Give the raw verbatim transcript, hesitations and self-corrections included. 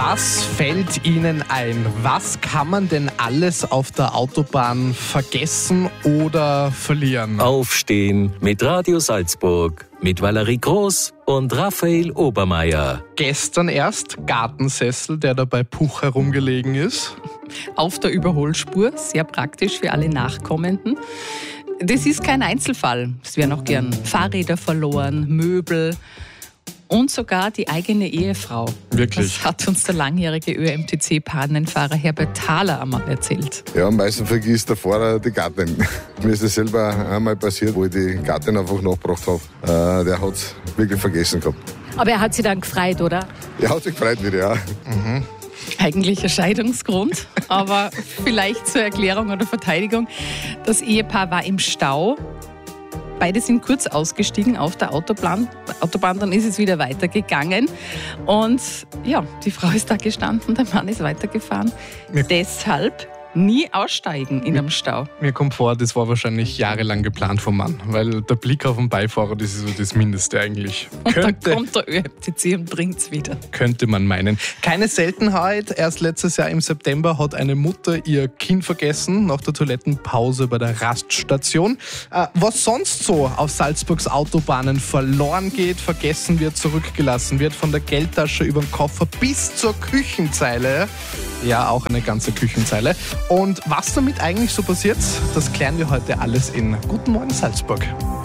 Was fällt Ihnen ein? Was kann man denn alles auf der Autobahn vergessen oder verlieren? Aufstehen mit Radio Salzburg, mit Valerie Groß und Raphael Obermeier. Gestern erst Gartensessel, der da bei Puch herumgelegen ist. Auf der Überholspur, sehr praktisch für alle Nachkommenden. Das ist kein Einzelfall. Es werden auch gern Fahrräder verloren, Möbel und sogar die eigene Ehefrau. Wirklich? Das hat uns der langjährige Ö M T C-Pahnenfahrer Herbert Thaler einmal erzählt. Ja, am meisten vergisst der Fahrer die Gattin. Mir ist das selber einmal passiert, wo ich die Gattin einfach nachgebracht habe. Äh, der hat es wirklich vergessen gehabt. Aber er hat sich dann gefreut, oder? Er hat sich gefreut wieder, ja. Mhm. Eigentlich ein Scheidungsgrund, aber vielleicht zur Erklärung oder Verteidigung. Das Ehepaar war im Stau. Beide sind kurz ausgestiegen auf der Autobahn. Autobahn, dann ist es wieder weitergegangen. Und ja, die Frau ist da gestanden, der Mann ist weitergefahren. Mir Deshalb nie aussteigen in einem Stau. Mir kommt vor, das war wahrscheinlich jahrelang geplant vom Mann, weil der Blick auf den Beifahrer, das ist so das Mindeste eigentlich. Und Könnte, dann kommt der Ö M T C und bringt's wieder. könnte man meinen. Keine Seltenheit, erst letztes Jahr im September hat eine Mutter ihr Kind vergessen, nach der Toilettenpause bei der Raststation. Äh, was sonst so auf Salzburgs Autobahnen verloren geht, vergessen wird, zurückgelassen wird, von der Geldtasche über den Koffer bis zur Küchenzeile. Ja, auch eine ganze Küchenzeile. Und was damit eigentlich so passiert, das klären wir heute alles in Guten Morgen Salzburg.